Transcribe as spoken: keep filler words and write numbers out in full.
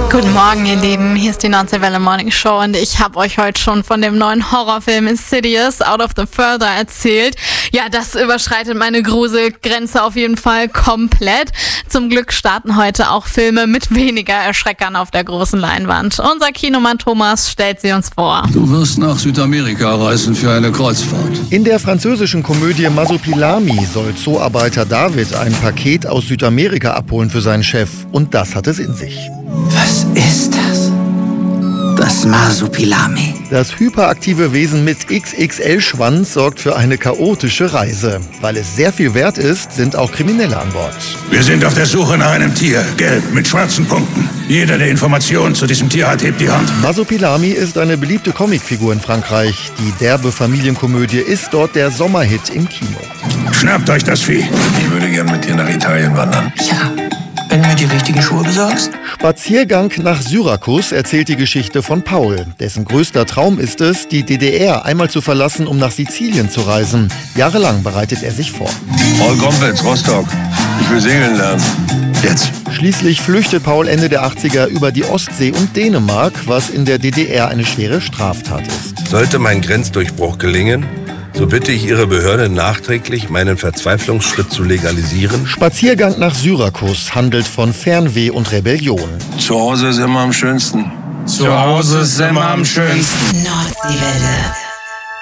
Guten Morgen, ihr Lieben. Hier ist die Nordseewelle Morning Show und ich habe euch heute schon von dem neuen Horrorfilm Insidious Out of the Further erzählt. Ja, das überschreitet meine Gruselgrenze auf jeden Fall komplett. Zum Glück starten heute auch Filme mit weniger Erschreckern auf der großen Leinwand. Unser Kinomann Thomas stellt sie uns vor. Du wirst nach Südamerika reisen für eine Kreuzfahrt. In der französischen Komödie Masopilami soll Zooarbeiter David ein Paket aus Südamerika abholen für seinen Chef. Und das hat es in sich. Was ist das? Das Masopilami. Das hyperaktive Wesen mit X X L-Schwanz sorgt für eine chaotische Reise. Weil es sehr viel wert ist, sind auch Kriminelle an Bord. Wir sind auf der Suche nach einem Tier, gelb mit schwarzen Punkten. Jeder, der Informationen zu diesem Tier hat, hebt die Hand. Masopilami ist eine beliebte Comicfigur in Frankreich. Die derbe Familienkomödie ist dort der Sommerhit im Kino. Schnappt euch das Vieh. Ich würde gern mit dir nach Italien wandern. Ja, wenn du mir die richtigen Schuhe besorgst. Spaziergang nach Syrakus erzählt die Geschichte von Paul. Dessen größter Traum ist es, die D D R einmal zu verlassen, um nach Sizilien zu reisen. Jahrelang bereitet er sich vor. Paul Gompitz, Rostock. Ich will segeln lernen. Jetzt. Schließlich flüchtet Paul Ende der achtziger über die Ostsee und Dänemark, was in der D D R eine schwere Straftat ist. Sollte mein Grenzdurchbruch gelingen, so bitte ich Ihre Behörde nachträglich, meinen Verzweiflungsschritt zu legalisieren. Spaziergang nach Syrakus handelt von Fernweh und Rebellion. Zu Hause ist immer am schönsten. Zu Hause ist immer am schönsten. Nordseewelle.